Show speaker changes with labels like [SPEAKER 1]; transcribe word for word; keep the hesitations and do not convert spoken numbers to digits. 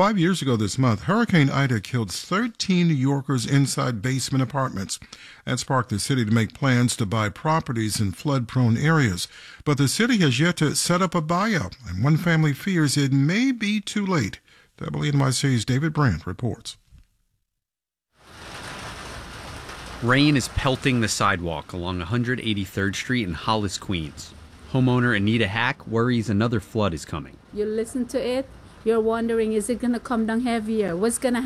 [SPEAKER 1] Five years ago this month, Hurricane Ida killed thirteen New Yorkers inside basement apartments. That sparked the city to make plans to buy properties in flood-prone areas. But the city has yet to set up a buyout, and one family fears it may be too late. W N Y C's David Brandt reports.
[SPEAKER 2] Rain is pelting the sidewalk along one hundred eighty-third Street in Hollis, Queens. Homeowner Anita Hack worries another flood is coming.
[SPEAKER 3] You listen to it, you're wondering, is it going to come down heavier? What's going to happen?